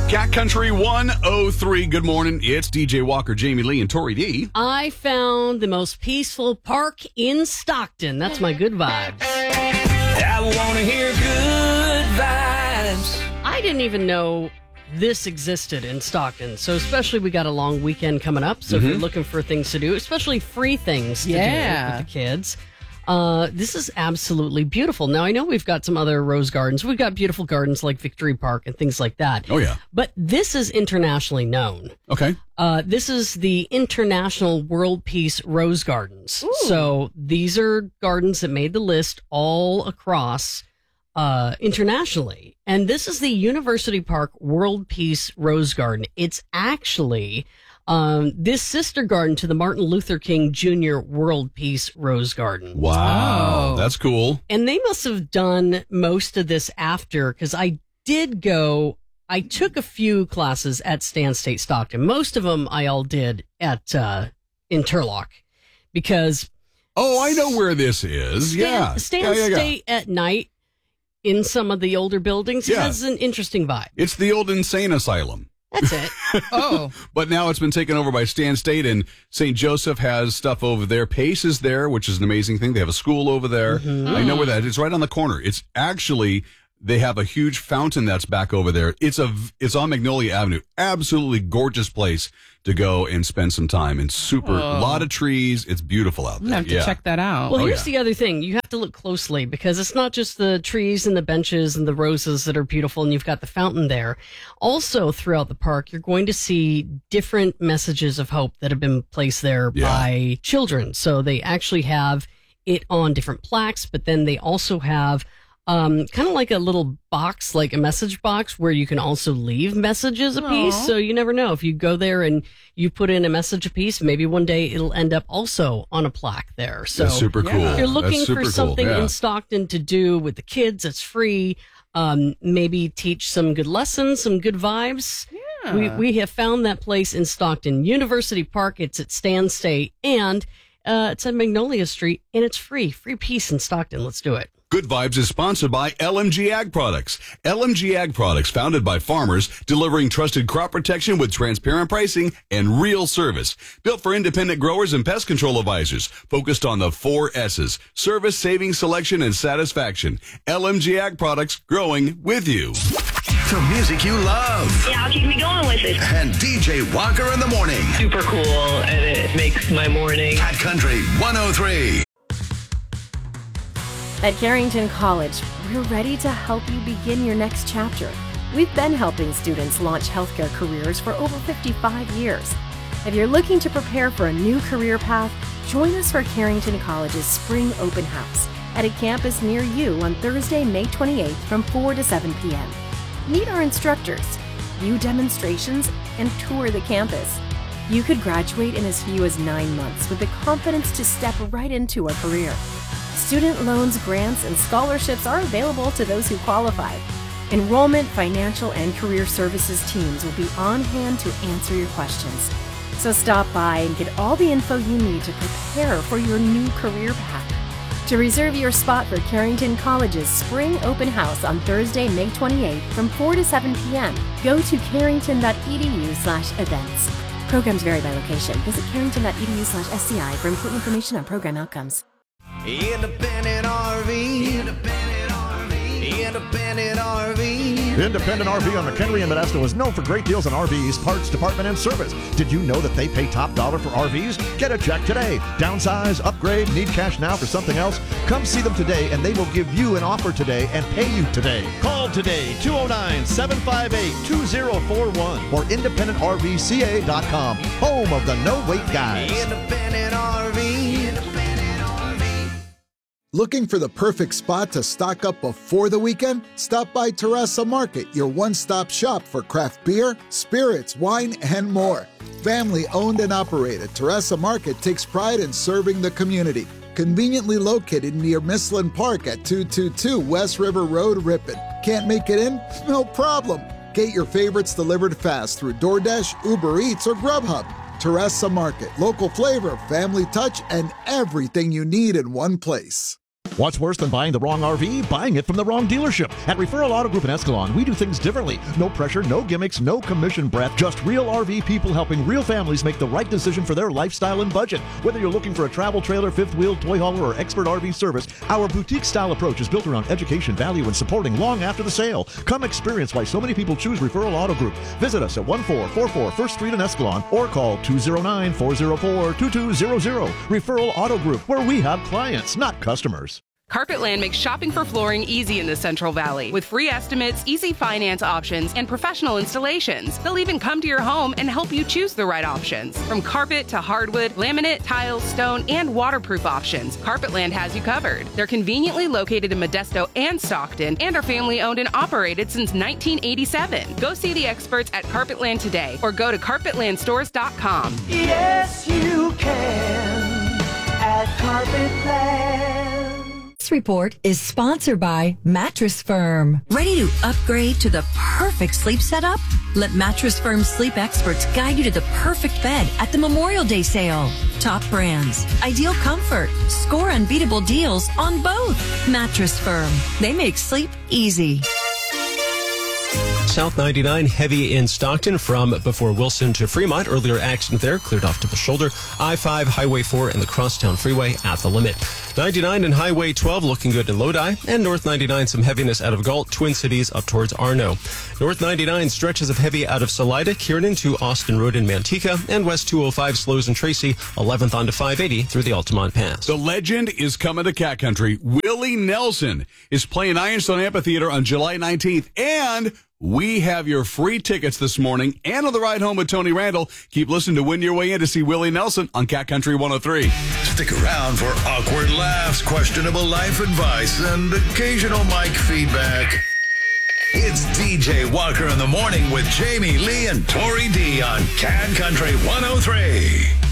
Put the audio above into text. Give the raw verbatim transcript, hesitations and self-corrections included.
Cat Country one oh three. Good morning. It's D J Walker, Jamie Lee, and Tori D. I found the most peaceful park in Stockton. That's my good vibes. I want to hear good vibes. I didn't even know this existed in Stockton. So especially we got a long weekend coming up. So mm-hmm. if you're looking for things to do, especially free things to yeah. do with the kids, uh, this is absolutely beautiful. Now, I know we've got some other rose gardens. We've got beautiful gardens like Victory Park and things like that. Oh, yeah. But this is internationally known. Okay. Uh, this is the International World Peace Rose Gardens. Ooh. So these are gardens that made the list all across uh, internationally. And this is the University Park World Peace Rose Garden. It's actually um, this sister garden to the Martin Luther King Junior World Peace Rose Garden. Wow. Oh. That's cool. And they must have done most of this after, because I did go... I took a few classes at Stan State Stockton. Most of them I all did at uh, in Turlock, because oh, I know where this is. Stan, yeah, Stan yeah, yeah, yeah. State at night in some of the older buildings yeah. has an interesting vibe. It's the old insane asylum. That's it. Oh, but now it's been taken over by Stan State, and Saint Joseph has stuff over there. Pace is there, which is an amazing thing. They have a school over there. Mm-hmm. I know where that is. It's right on the corner. It's actually. They have a huge fountain that's back over there. It's a it's on Magnolia Avenue. Absolutely gorgeous place to go and spend some time. And super, a lot of trees. It's beautiful out I'm there. gonna have to yeah. check that out. Well, Oh, here's yeah. the other thing. You have to look closely, because it's not just the trees and the benches and the roses that are beautiful, and you've got the fountain there. Also, throughout the park, you're going to see different messages of hope that have been placed there Yeah. by children. So they actually have it on different plaques, but then they also have Um, kind of like a little box, like a message box, where you can also leave messages a piece. Aww. So you never know, if you go there and you put in a message a piece, maybe one day it'll end up also on a plaque there. So That's super cool. if you're looking That's super for something cool. Yeah. in Stockton to do with the kids, it's free. Um, maybe teach some good lessons, some good vibes. Yeah. We we have found that place in Stockton, University Park. It's at Stan State, and uh, it's at Magnolia Street, and it's free. Free peace in Stockton. Let's do it. Good Vibes is sponsored by L M G Ag Products. L M G Ag Products, founded by farmers, delivering trusted crop protection with transparent pricing and real service. Built for independent growers and pest control advisors, focused on the four S's: service, savings, selection, and satisfaction. L M G Ag Products, growing with you. The music you love. Yeah, I'll keep me going with it. And D J Walker in the morning. Super cool, and it makes my morning. Cat Country one oh three. At Carrington College, we're ready to help you begin your next chapter. We've been helping students launch healthcare careers for over fifty-five years. If you're looking to prepare for a new career path, join us for Carrington College's Spring Open House at a campus near you on Thursday, May twenty-eighth from four to seven p.m. Meet our instructors, view demonstrations, and tour the campus. You could graduate in as few as nine months with the confidence to step right into a career. Student loans, grants, and scholarships are available to those who qualify. Enrollment, financial, and career services teams will be on hand to answer your questions. So stop by and get all the info you need to prepare for your new career path. To reserve your spot for Carrington College's Spring Open House on Thursday, May twenty-eighth from four to seven p.m., go to carrington.edu slash events. Programs vary by location. Visit carrington.edu slash SCI for important information on program outcomes. Independent R V. Independent R V. Independent R V. Independent R V on McHenry and Modesto is known for great deals on R Vs, parts, department, and service. Did you know that they pay top dollar for R Vs? Get a check today. Downsize, upgrade, need cash now for something else? Come see them today, and they will give you an offer today and pay you today. Call today, two oh nine, seven five eight, two oh four one or independent R V C A dot com, home of the no-wait guys. Independent R V. Looking for the perfect spot to stock up before the weekend? Stop by Terrassa Market, your one-stop shop for craft beer, spirits, wine, and more. Family owned and operated, Terrassa Market takes pride in serving the community. Conveniently located near Mislin Park at two twenty-two West River Road, Ripon. Can't make it in? No problem. Get your favorites delivered fast through DoorDash, Uber Eats, or Grubhub. Terrassa Market, local flavor, family touch, and everything you need in one place. What's worse than buying the wrong R V? Buying it from the wrong dealership. At Referral Auto Group in Escalon, we do things differently. No pressure, no gimmicks, no commission breath. Just real R V people helping real families make the right decision for their lifestyle and budget. Whether you're looking for a travel trailer, fifth wheel, toy hauler, or expert R V service, our boutique-style approach is built around education, value, and supporting long after the sale. Come experience why so many people choose Referral Auto Group. Visit us at one four four four First Street in Escalon or call two oh nine, four oh four, two two zero zero. Referral Auto Group, where we have clients, not customers. Carpetland makes shopping for flooring easy in the Central Valley with free estimates, easy finance options, and professional installations. They'll even come to your home and help you choose the right options. From carpet to hardwood, laminate, tile, stone, and waterproof options, Carpetland has you covered. They're conveniently located in Modesto and Stockton and are family owned and operated since nineteen eighty-seven. Go see the experts at Carpetland today or go to carpetland stores dot com. Yes, you can at Carpetland. This report is sponsored by Mattress Firm. Ready to upgrade to the perfect sleep setup? Let Mattress Firm's sleep experts guide you to the perfect bed at the Memorial Day sale. Top brands, ideal comfort, score unbeatable deals on both. Mattress Firm. They make sleep easy. South ninety-nine heavy in Stockton from before Wilson to Fremont. Earlier accident there, cleared off to the shoulder. I five, Highway four, and the Crosstown Freeway at the limit. ninety-nine and Highway twelve looking good in Lodi. And North ninety-nine, some heaviness out of Galt, Twin Cities up towards Arno. North ninety-nine, stretches of heavy out of Salida, Kiernan to Austin Road in Manteca. And West two oh five, slows in Tracy, eleventh onto five eighty through the Altamont Pass. The legend is coming to Cat Country. Willie Nelson is playing Ironstone Amphitheater on July nineteenth. And we have your free tickets this morning and on the ride home with Tony Randall. Keep listening to win your way in to see Willie Nelson on Cat Country one oh three. Stick around for awkward laughs, questionable life advice, and occasional mic feedback. It's D J Walker in the Morning with Jamie Lee and Tori D on Cat Country one oh three.